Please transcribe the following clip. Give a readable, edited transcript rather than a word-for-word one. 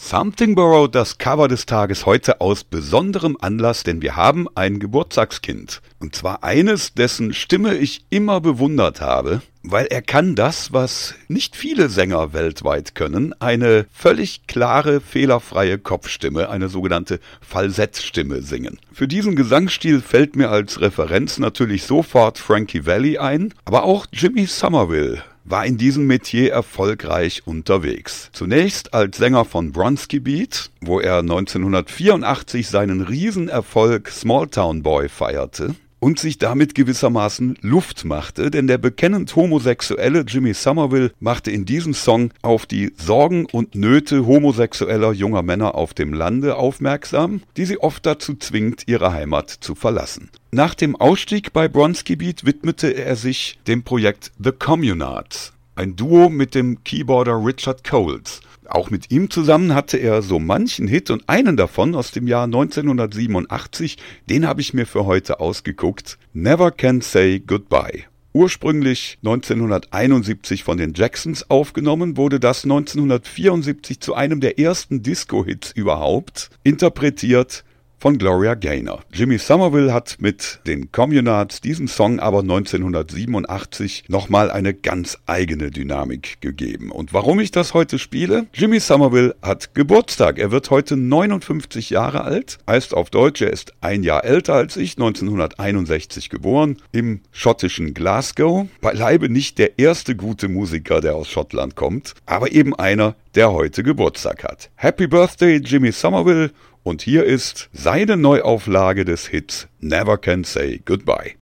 Something Borrowed, das Cover des Tages heute aus besonderem Anlass, denn wir haben ein Geburtstagskind. Und zwar eines, dessen Stimme ich immer bewundert habe, weil er kann das, was nicht viele Sänger weltweit können, eine völlig klare, fehlerfreie Kopfstimme, eine sogenannte Falsettstimme singen. Für diesen Gesangsstil fällt mir als Referenz natürlich sofort Frankie Valli ein, aber auch Jimmy Somerville war in diesem Metier erfolgreich unterwegs. Zunächst als Sänger von Bronski Beat, wo er 1984 seinen Riesenerfolg Small Town Boy feierte und sich damit gewissermaßen Luft machte, denn der bekennend homosexuelle Jimmy Somerville machte in diesem Song auf die Sorgen und Nöte homosexueller junger Männer auf dem Lande aufmerksam, die sie oft dazu zwingt, ihre Heimat zu verlassen. Nach dem Ausstieg bei Bronski Beat widmete er sich dem Projekt The Communards, ein Duo mit dem Keyboarder Richard Coles. Auch mit ihm zusammen hatte er so manchen Hit und einen davon aus dem Jahr 1987, den habe ich mir für heute ausgeguckt, Never Can Say Goodbye. Ursprünglich 1971 von den Jacksons aufgenommen, wurde das 1974 zu einem der ersten Disco-Hits überhaupt, interpretiert von Gloria Gaynor. Jimmy Somerville hat mit den Communards diesen Song aber 1987 nochmal eine ganz eigene Dynamik gegeben. Und warum ich das heute spiele? Jimmy Somerville hat Geburtstag. Er wird heute 59 Jahre alt. Heißt auf Deutsch, er ist ein Jahr älter als ich, 1961 geboren, im schottischen Glasgow. Beileibe nicht der erste gute Musiker, der aus Schottland kommt, aber eben einer, der heute Geburtstag hat. Happy Birthday, Jimmy Somerville! Und hier ist seine Neuauflage des Hits Never Can Say Goodbye.